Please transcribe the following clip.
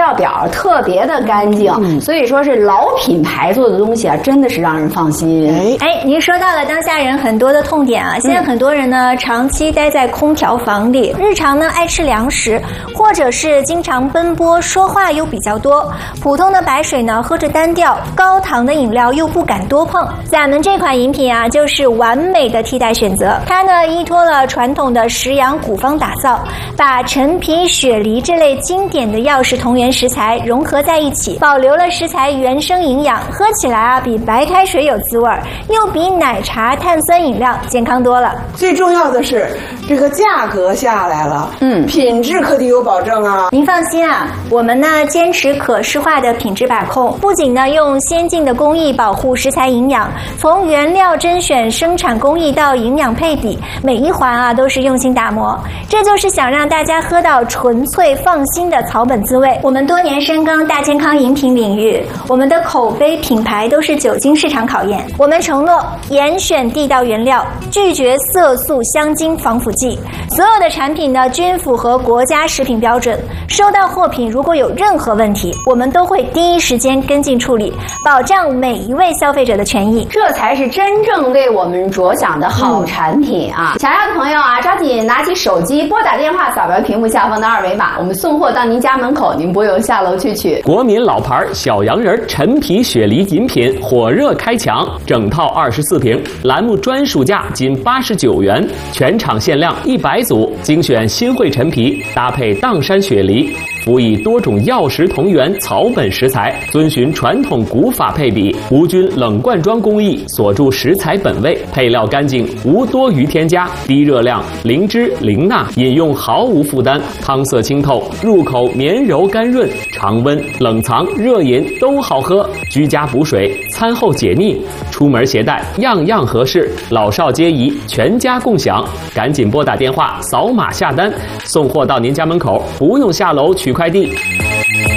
料表特别的干净，所以说是老品牌做的东西啊，真的是让人放心。 您说到了当下人很多的痛点啊，现在很多人呢长期待在空调房里，日常呢爱吃凉食，或者是经常奔波，说话又比较多，普通的白水呢喝着单调，高糖的饮料又不敢多碰。咱们这款饮品啊，就是完美的替代选择。它呢依托了传统的食养古方打造，把陈皮、雪梨这类经典的药食同源食材融合在一起，保留了食材原生营养，喝起来啊比白开水有滋味，又比奶茶、碳酸饮料健康多了。 最重要的是这个价格下来了，品质可得有保证啊。 您放心啊，我们呢坚持可视化的品质把控，不仅呢用先进的工艺保护食材营养，从原料甄选、生产工艺到营养配比，每一环啊都是用心打磨。这就是想让大家喝到纯粹放心的草本滋味。我们多年深耕大健康饮品领域，我们的口碑品牌都是久经市场考验。我们承诺严选地道原料，拒绝色素、香精、防腐剂，所有的产品呢均符合国家食品标准。收到货品如果有任何问题，我们都会第一时间跟进处理，保障每一位消费者的权益。 这才是真正为我们着想的好产品啊！想要的朋友啊，抓紧拿起手机拨打电话，扫描屏幕下方的二维码，我们送货到您家门口，您不用下楼去取。 国民老牌小洋人陈皮雪梨饮品火热开抢，整套24瓶，栏目专属价仅89元，全场限量100组，精选新会陈皮，搭配砀山雪梨，辅以多种药食同源草本食材，遵循传统古法配比，无菌冷罐装工艺，锁住食材本味，配料干净，无多余添加，低热量，零脂零钠，饮用毫无负担，汤色清透，入口绵柔甘润，常温、冷藏、热饮都好喝，居家补水，餐后解腻，出门携带样样合适，老少皆宜，全家共享。赶紧拨打电话，扫码下单，送货到您家门口，不用下楼取快递。